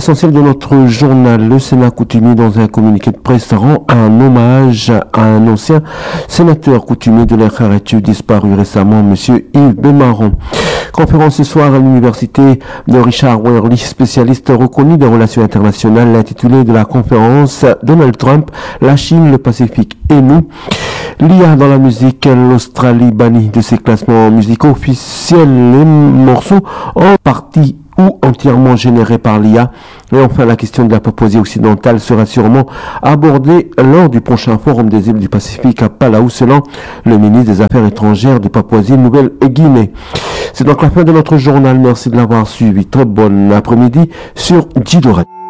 L'essentiel de notre journal, le Sénat coutumier dans un communiqué de presse rend un hommage à un ancien sénateur coutumier de l'Incarretu disparu récemment, M. Yves Bémaron. Conférence ce soir à l'université de Richard Worley, spécialiste reconnu des relations internationales, l'intitulé de la conférence Donald Trump, la Chine, le Pacifique et nous. L'IA dans la musique, l'Australie bannie de ses classements musicaux officiels, les morceaux en partie ou entièrement générés par l'IA. Et enfin, la question de la Papouasie occidentale sera sûrement abordée lors du prochain forum des îles du Pacifique à Palau, selon le ministre des Affaires étrangères de Papouasie-Nouvelle-Guinée. C'est donc la fin de notre journal. Merci de l'avoir suivi. Très bon après-midi sur Djidoret.